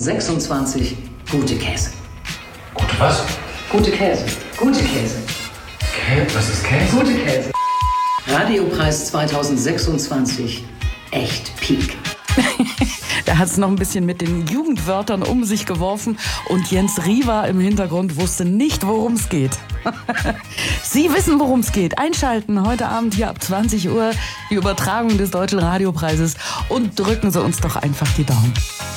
2026 gute Käse. Gute was? Gute Käse. Gute Käse. Was ist Käse? Gute Käse. Radiopreis 2026. Echt Peak. Da hat es noch ein bisschen mit den Jugendwörtern um sich geworfen und Jens Riva im Hintergrund wusste nicht, worum es geht. Sie wissen, worum es geht. Einschalten heute Abend hier ab 20 Uhr die Übertragung des Deutschen Radiopreises und drücken Sie uns doch einfach die Daumen.